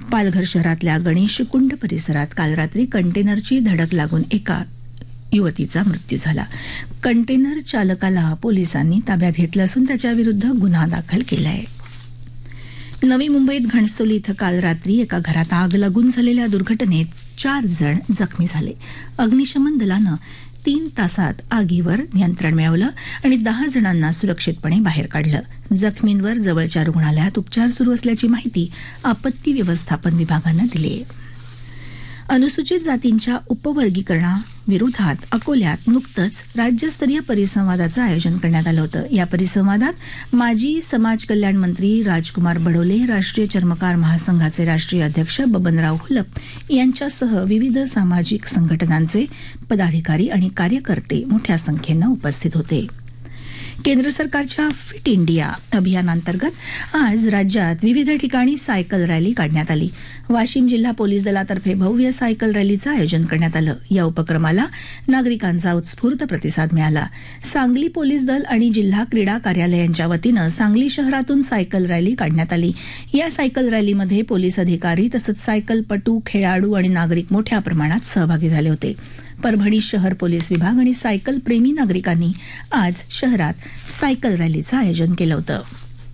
पालघर शहरातल्या गणेश कुंड परिसरात काल रात्री कंटेनरची धडक लागून एका युवतीचा मृत्यू झाला. कंटेनर चालकाला पोलिसांनी ताब्यात घेतलं असून त्याच्याविरुद्ध गुन्हा दाखल केला आहे. नवी मुंबईत घणसोली इथं काल रात्री एका घरात आग लागून झालेल्या दुर्घटनेत 4 जण जखमी झाले. अग्निशमन दलानं 3 तासात आगीवर नियंत्रण मिळवलं आणि 10 जणांना सुरक्षितपणे बाहेर काढलं. जखमींवर जवळच्या रुग्णालयात उपचार सुरू असल्याची माहिती आपत्ती व्यवस्थापन विभागानं दिली आहे. अनुसूचित जातींच्या उपवर्गीकरणाविरोधात अकोल्यात नुकतंच राज्यस्तरीय परिसंवादाचं आयोजन करण्यात आलं होतं. या परिसंवादात माजी समाज कल्याण मंत्री राजकुमार बडोले, राष्ट्रीय चर्मकार महासंघाचे राष्ट्रीय अध्यक्ष बबनराव घोलप यांच्यासह विविध सामाजिक संघटनांचे पदाधिकारी आणि कार्यकर्ते मोठ्या संख्येनं उपस्थित होते. केंद्र सरकारच्या फिट इंडिया अभियानांतर्गत आज राज्यात विविध ठिकाणी सायकल रॅली काढण्यात आली. वाशिम जिल्हा पोलीस दलातर्फे भव्य सायकल रॅलीचं आयोजन करण्यात आलं. या उपक्रमाला नागरिकांचा उत्स्फूर्त प्रतिसाद मिळाला. सांगली पोलीस दल आणि जिल्हा क्रीडा कार्यालयांच्या वतीनं सांगली शहरातून सायकल रॅली काढण्यात आली. या सायकल रॅलीमध्ये पोलीस अधिकारी तसंच सायकलपटू, खेळाडू आणि नागरिक मोठ्या प्रमाणात सहभागी झाले होते. परभणी शहर पोलीस विभाग आणि सायकल प्रेमी नागरिकांनी आज शहरात सायकल रॅलीचं आयोजन केलं होतं.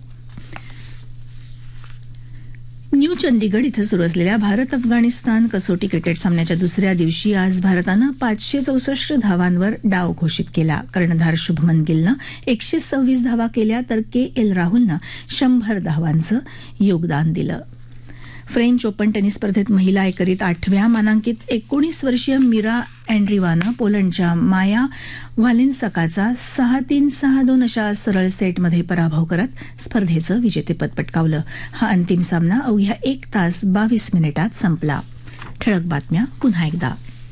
न्यू चंदीगड इथं सुरू असलेल्या भारत अफगाणिस्तान कसोटी क्रिकेट सामन्याच्या दुसऱ्या दिवशी आज भारतानं 564 धावांवर डाव घोषित केला. कर्णधार शुभमन गिलनं 126 धावा केल्या तर KL राहुलनं 100 धावांचं योगदान दिलं. फ्रेंच ओपन टेनिस स्पर्धेत महिला एकेरीत 8व्या मानांकित 19 वर्षीय मिरा अँड्रीवानं पोलंडच्या माया वालेन्साकाचा 6-3, 6-2 अशा सरळ सेटमध्ये पराभव करत स्पर्धेचं विजेतेपद पटकावलं. हा अंतिम सामना अवघ्या 1 तास 22 मिनिटात संपला. ठळक बातम्या पुन्हा एकदा.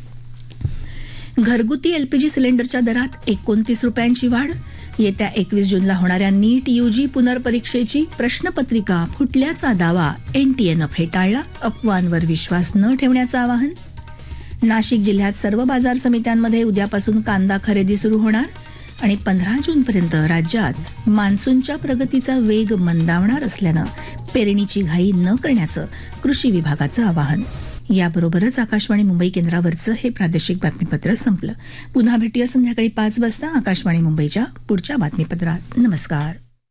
घरगुती LPG सिलेंडरच्या दरात 29 रुपयांची वाढ. येत्या 21 जूनला होणाऱ्या नीट UG पुनर्परीक्षेची प्रश्नपत्रिका फुटल्याचा दावा NTAनं फेटाळला. अफवांवर विश्वास न ठेवण्याचं आवाहन. नाशिक जिल्ह्यात सर्व बाजार समित्यांमध्ये उद्यापासून कांदा खरेदी सुरू होणार आणि 15 जूनपर्यंत राज्यात मान्सूनच्या प्रगतीचा वेग मंदावणार असल्यानं पेरणीची घाई न करण्याचं कृषी विभागाचं आवाहन. याबरोबरच आकाशवाणी मुंबई केंद्रावरचं हे प्रादेशिक बातमीपत्र संपलं. पुन्हा भेटूया संध्याकाळी 5 वाजता आकाशवाणी मुंबईच्या पुढच्या बातमीपत्रात. नमस्कार.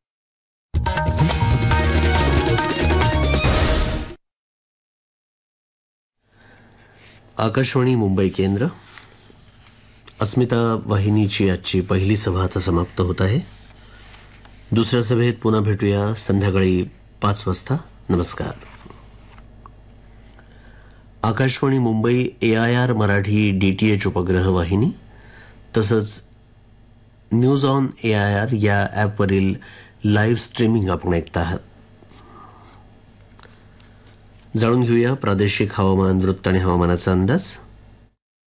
आकाशवाणी मुंबई केंद्र. अस्मिता वाहिनीची आजची पहिली सभा आता समाप्त होत आहे. दुसऱ्या सभेत पुन्हा भेटूया संध्याकाळी 5 वाजता. नमस्कार. आकाशवाणी मुंबई AIR मराठी DTH उपग्रह वाहिनी तसंच न्यूज ऑन AIR या ॲपवरील लाईव्ह स्ट्रीमिंग आपण ऐकत आहात. जाणून घेऊया प्रादेशिक हवामान वृत्त आणि हवामानाचा अंदाज.